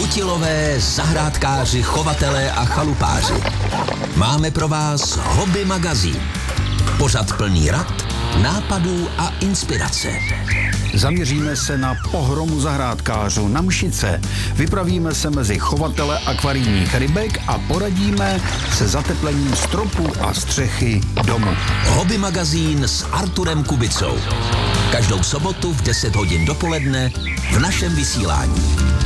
Chytilové, zahrádkáři, chovatelé a chalupáři. Máme pro vás Hobby magazín. Pořad plný rad, nápadů a inspirace. Zaměříme se na pohromu zahrádkářů na Mšice. Vypravíme se mezi chovatele akvarijních rybek a poradíme se zateplením stropů a střechy domu. Hobby magazín s Arturem Kubicou. Každou sobotu v 10 hodin dopoledne v našem vysílání.